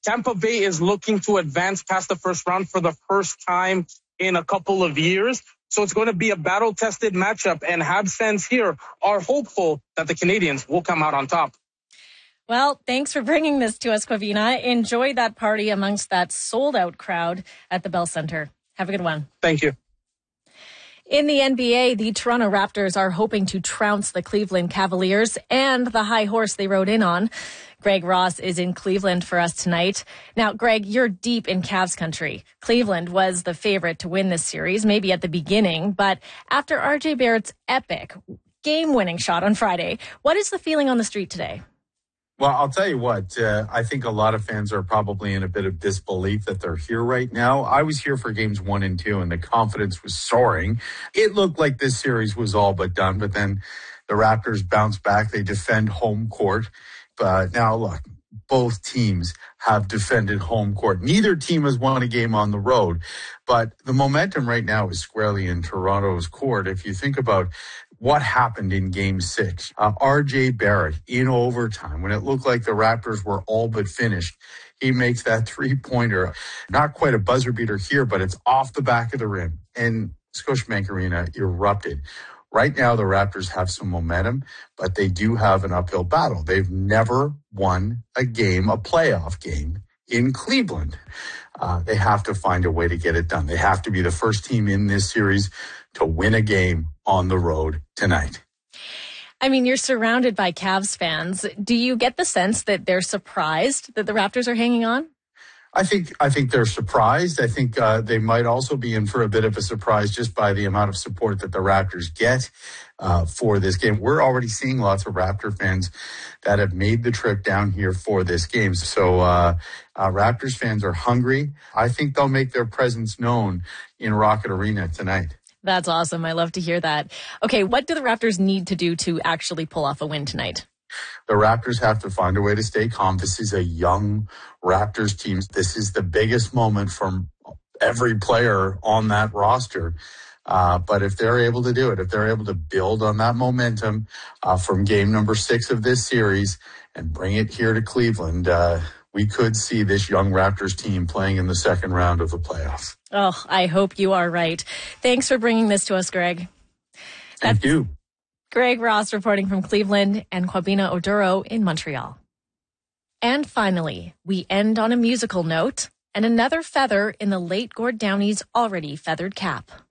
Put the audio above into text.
Tampa Bay is looking to advance past the first round for the first time in a couple of years. So it's going to be a battle-tested matchup, and Habs fans here are hopeful that the Canadians will come out on top. Well, thanks for bringing this to us, Quavina. Enjoy that party amongst that sold-out crowd at the Bell Center. Have a good one. Thank you. In the NBA, the Toronto Raptors are hoping to trounce the Cleveland Cavaliers and the high horse they rode in on. Greg Ross is in Cleveland for us tonight. Now, Greg, you're deep in Cavs country. Cleveland was the favorite to win this series, maybe at the beginning, but after RJ Barrett's epic game-winning shot on Friday, what is the feeling on the street today? Well, I'll tell you what, I think a lot of fans are probably in a bit of disbelief that they're here right now. I was here for games 1 and 2, and the confidence was soaring. It looked like this series was all but done, but then the Raptors bounce back. They defend home court. But now, look, both teams have defended home court. Neither team has won a game on the road, but the momentum right now is squarely in Toronto's court. If you think about what happened in Game 6, RJ Barrett in overtime, when it looked like the Raptors were all but finished, he makes that three-pointer. Not quite a buzzer beater here, but it's off the back of the rim, and Scotiabank Arena erupted. Right now, the Raptors have some momentum, but they do have an uphill battle. They've never won a game, a playoff game, in Cleveland. They have to find a way to get it done. They have to be the first team in this series to win a game on the road tonight. I mean, you're surrounded by Cavs fans. Do you get the sense that they're surprised that the Raptors are hanging on? I think they're surprised. I think they might also be in for a bit of a surprise just by the amount of support that the Raptors get for this game. We're already seeing lots of Raptor fans that have made the trip down here for this game. So Raptors fans are hungry. I think they'll make their presence known in Rocket Arena tonight. That's awesome. I love to hear that. Okay, what do the Raptors need to do to actually pull off a win tonight? The Raptors have to find a way to stay calm. This is a young Raptors team. This is the biggest moment from every player on that roster. But if they're able to do it, if they're able to build on that momentum from game number 6 of this series and bring it here to Cleveland, we could see this young Raptors team playing in the second round of the playoffs. Oh, I hope you are right. Thanks for bringing this to us, Greg. Thank you. Greg Ross reporting from Cleveland and Quabina Oduro in Montreal. And finally, we end on a musical note and another feather in the late Gord Downie's already feathered cap.